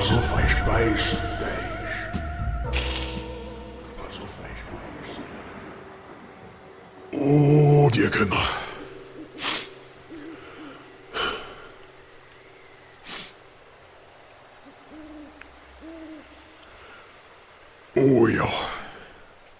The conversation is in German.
Pas op, hij wijst, Thijs. Pas op, hij wijst. Oh, die Kinder. Oh ja.